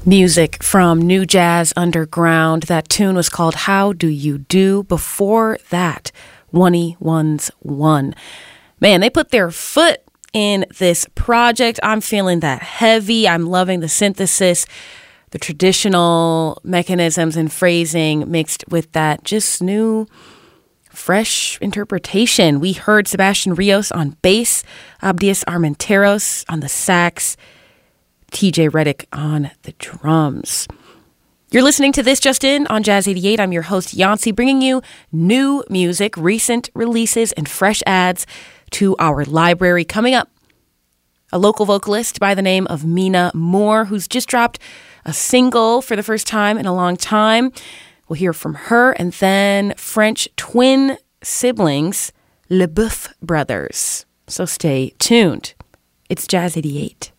Music from New Jazz Underground. That tune was called How Do You Do? Before that, 1E1's One. Man, they put their foot in this project. I'm feeling that heavy. I'm loving the synthesis, the traditional mechanisms and phrasing mixed with that just new, fresh interpretation. We heard Sebastian Rios on bass, Abdias Armenteros on the sax, TJ Reddick on the drums. You're listening to This Just In on Jazz 88. I'm your host, Yancy, bringing you new music, recent releases, and fresh adds to our library. Coming up, a local vocalist by the name of Mina Moore, who's just dropped a single for the first time in a long time. We'll hear from her, and then French twin siblings, LeBoeuf brothers. So stay tuned. It's Jazz 88.